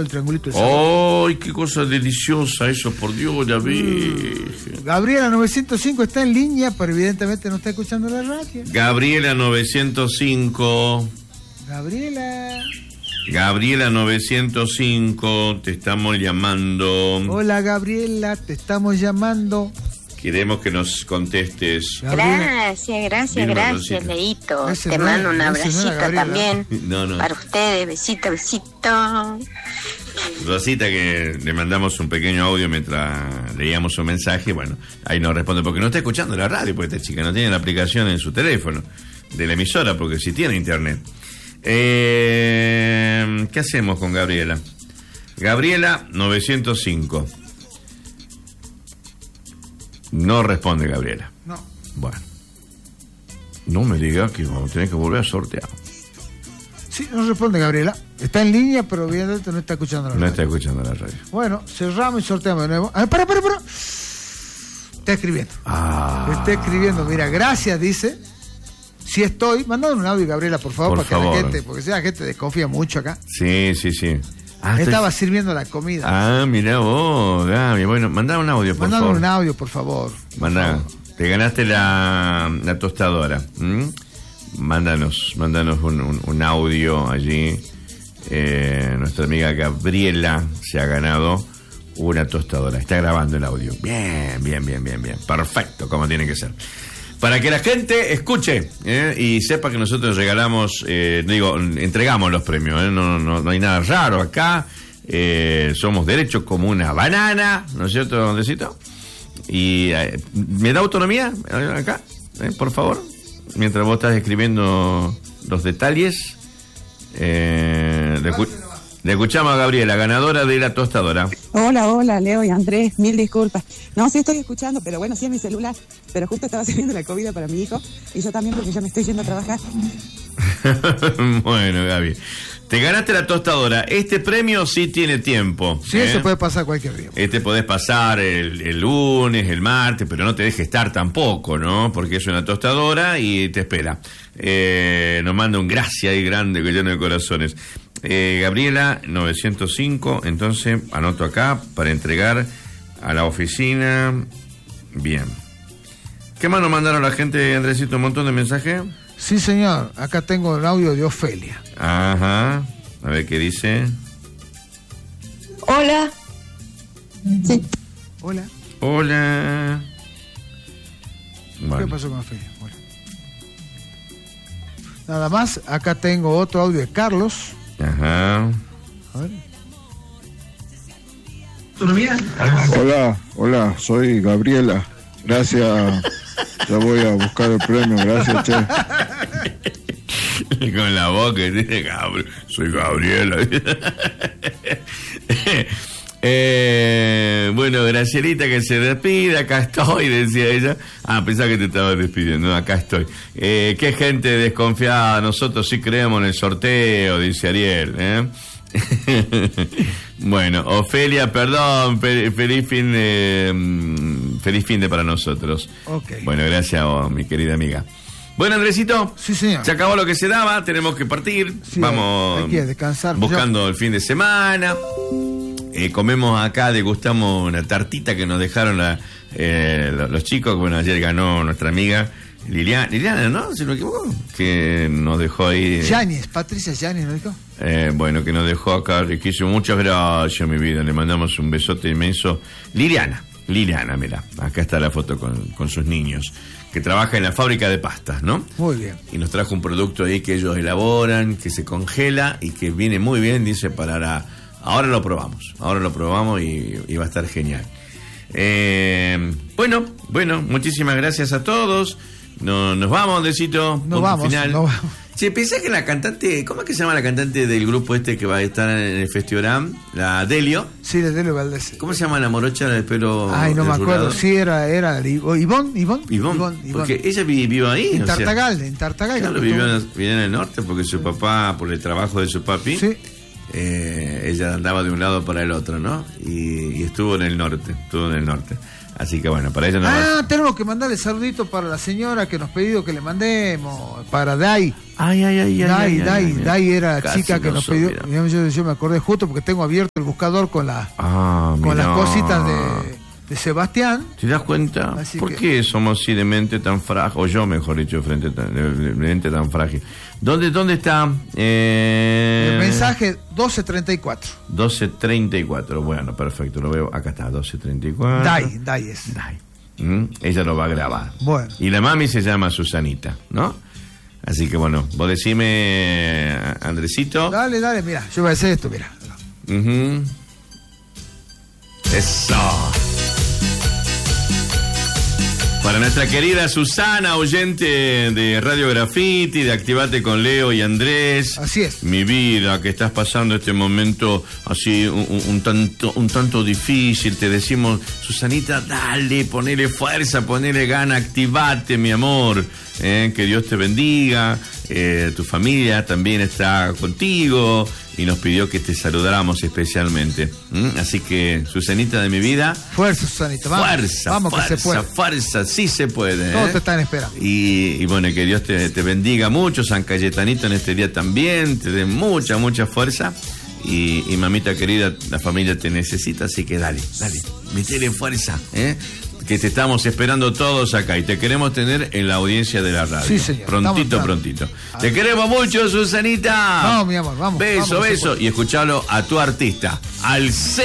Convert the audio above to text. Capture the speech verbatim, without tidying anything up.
el triangulito de sabor. ¡Ay, qué cosa deliciosa eso, por Dios, la Virgen! Gabriela novecientos cinco está en línea, pero evidentemente no está escuchando la radio. Gabriela novecientos cinco. Gabriela. Gabriela novecientos cinco, te estamos llamando. Hola Gabriela, te estamos llamando. Queremos que nos contestes. Gracias, gracias, gracias, Leito. Te mando un abracito también. No, no. Para ustedes, besito, besito. Rosita, que le mandamos un pequeño audio mientras leíamos su mensaje. Bueno, ahí nos responde, porque no está escuchando la radio, porque esta chica no tiene la aplicación en su teléfono de la emisora, porque sí tiene internet. Eh, ¿Qué hacemos con Gabriela? Gabriela novecientos cinco. No responde Gabriela. No. Bueno. No me digas que vamos a tener que volver a sortear. Sí, no responde Gabriela. Está en línea, pero evidentemente no está escuchando la radio. No está escuchando la radio. Bueno, cerramos y sorteamos de nuevo. Ah, para, para, para. Está escribiendo. Ah. Está escribiendo. Mira, gracias, dice. Si estoy. Mandame un audio, Gabriela, por favor, por para favor. que la gente, porque si la gente desconfía mucho acá. Sí, sí, sí. Ah, estaba estoy... sirviendo la comida. Ah, mirá vos, Gaby. Bueno, mandá un audio, por mandame favor. Mandame un audio, por favor. Mandá. Por favor. Te ganaste la, la tostadora. ¿Mm? Mándanos, mándanos un, un, un audio allí. Eh, nuestra amiga Gabriela se ha ganado una tostadora. Está grabando el audio. Bien, bien, bien, bien, bien. Perfecto, como tiene que ser. Para que la gente escuche ¿eh? y sepa que nosotros regalamos, eh, digo, entregamos los premios. ¿eh? No, no, no hay nada raro acá. Eh, somos derechos como una banana, ¿no es cierto, Dondecito? Y eh, ¿me da autonomía acá? ¿Eh? Por favor. Mientras vos estás escribiendo los detalles. Eh, le, escu- le escuchamos a Gabriela, ganadora de la tostadora. Hola, hola, Leo y Andrés, mil disculpas. No, sí estoy escuchando, pero bueno, sí es mi celular. Pero justo estaba sirviendo la comida para mi hijo y yo también porque ya me estoy yendo a trabajar. Bueno, Gaby, te ganaste la tostadora. Este premio sí tiene tiempo. Sí, ¿eh? Eso puede pasar cualquier día. Este podés pasar el, el lunes, el martes, pero no te dejes estar tampoco, ¿no? Porque es una tostadora y te espera. Eh, nos manda un gracias ahí grande que lleno de corazones. Eh, Gabriela, novecientos cinco, entonces anoto acá para entregar a la oficina. Bien. ¿Qué más nos mandaron la gente, Andresito? ¿Un montón de mensajes? Sí, señor. Acá tengo el audio de Ofelia. Ajá. A ver qué dice. Hola. Sí. Hola. Hola. Bueno. ¿Qué pasó con Ofelia? Hola. Nada más. Acá tengo otro audio de Carlos. Ajá. A ver. Hola, hola, soy Gabriela. Gracias. Ya voy a buscar el premio, gracias, che. Con la boca dice Gabriel, soy Gabriela. eh, bueno, Gracielita que se despide, acá estoy, decía ella. Ah, pensaba que te estabas despidiendo, no, acá estoy. Eh, qué gente desconfiada, nosotros sí creemos en el sorteo, dice Ariel, ¿eh? Bueno, Ofelia, perdón, fe- feliz fin de feliz fin de para nosotros. Okay. Bueno, gracias, oh, mi querida amiga. Bueno, Andresito, sí, señor. Se acabó lo que se daba, tenemos que partir. Sí, vamos hay que descansar. Buscando Yo... el fin de semana. Eh, comemos acá, degustamos una tartita que nos dejaron la, eh, los chicos. Bueno, ayer ganó nuestra amiga Liliana, Liliana, ¿no? Si no me equivoco, que nos dejó ahí. Yáñez, Patricia Yáñez, ¿no dijo? Eh, bueno, que nos dejó acá riquísimo. Muchas gracias, mi vida. Le mandamos un besote inmenso. Liliana, Liliana, mira, acá está la foto con, con sus niños, que trabaja en la fábrica de pastas, ¿no? Muy bien. Y nos trajo un producto ahí que ellos elaboran, que se congela y que viene muy bien, dice, para la... Ahora lo probamos, ahora lo probamos y, y va a estar genial. Eh, bueno, bueno, muchísimas gracias a todos. No, nos vamos, Decito. Nos vamos, final. nos vamos. Che, pensé que la cantante, ¿cómo es que se llama la cantante del grupo este que va a estar en el Festival? La Delio. Sí, la Delio Valdés. ¿Cómo se llama la morocha del pelo? Ay, no me acuerdo. Rurado? Sí, era, era Ivonne, Ivonne, Ivonne, Ivonne, porque ella vivió ahí. En o sea, Tartagal, en Tartagal. Claro, vivió en, vivió en el norte porque su papá, por el trabajo de su papi, sí. eh, ella andaba de un lado para el otro, ¿no? Y, y estuvo en el norte, estuvo en el norte. Así que bueno, para ella no Ah, vas... tenemos que mandarle saludito para la señora que nos pidió que le mandemos, para Dai. Ay, ay, ay, Dai, ay, Dai, ay, ay, Dai era la casi chica que nos pidió. olvidamos. Yo, yo me acordé justo porque tengo abierto el buscador con, la, Ah, con mirá. las cositas de, de Sebastián. ¿Te das cuenta? Así ¿Por que- qué somos así de mente tan frágil? O yo, mejor dicho, de frente tan, de de mente tan frágil. ¿Dónde, dónde está? Eh... El mensaje doce treinta y cuatro. doce treinta y cuatro. Bueno, perfecto, lo veo. Acá está, doce treinta y cuatro. Dai, Dai es. Dai. ¿Mm? Ella lo va a grabar. Bueno. Y la mami se llama Susanita, ¿no? Así que bueno, vos decime, Andresito. Dale, dale, mira, yo voy a hacer esto, mira. Ujú. Eso. Para nuestra querida Susana, oyente de Radio Graffiti, de Activate con Leo y Andrés. Así es. Mi vida, que estás pasando este momento así un, un- un tanto un tanto difícil, te decimos, Susanita, dale, ponele fuerza, ponele gana, activate, mi amor. Eh, que Dios te bendiga, eh, tu familia también está contigo y nos pidió que te saludáramos especialmente. ¿Mm? Así que, Susanita de mi vida, Fuerza, Susanita, vamos. fuerza, Vamos fuerza, que se puede. fuerza, sí se puede. Todos ¿eh? te están esperando. Y, y bueno, que Dios te, te bendiga mucho, San Cayetanito en este día también, te dé mucha, mucha fuerza. Y, y mamita querida, la familia te necesita, así que dale, dale, metele fuerza, ¿eh? Que te estamos esperando todos acá y te queremos tener en la audiencia de la radio. Sí, señor. Prontito, Estamos prontito. Te queremos mucho, Susanita. Vamos, mi amor, vamos, Beso, vamos, que se beso. puede. Y escuchalo a tu artista, al